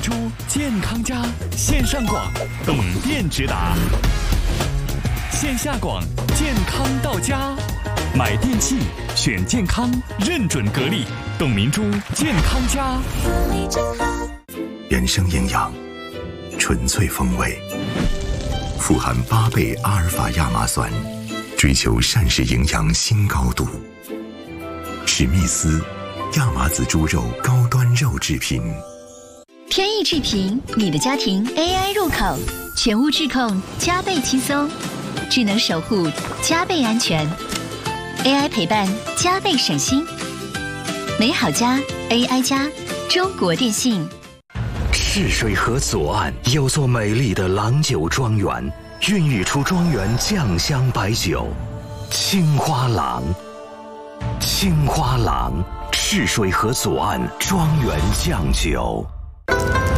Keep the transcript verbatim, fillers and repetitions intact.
珠健康家线上广，懂电直达；线下广，健康到家。买电器选健康，认准格力，董明珠健康家。 原生营养，纯粹风味，富含八倍阿尔法亚麻酸，追求膳食营养新高度。史密斯亚麻籽猪肉高端肉制品。 天意制品，你的家庭 A I 入口，全屋智控加倍轻松，智能守护加倍安全。A I 陪伴加倍省心，美好家 A I 家，中国电信。 赤水河左岸有座美丽的郎酒庄园，孕育出庄园酱香白酒，青花郎。青花郎，赤水河左岸庄园酱酒。